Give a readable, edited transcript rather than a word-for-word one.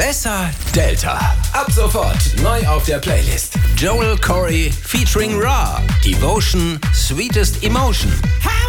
Essa Delta. Ab sofort neu auf der Playlist. Joel Corey featuring Ra. Devotion, Sweetest Emotion.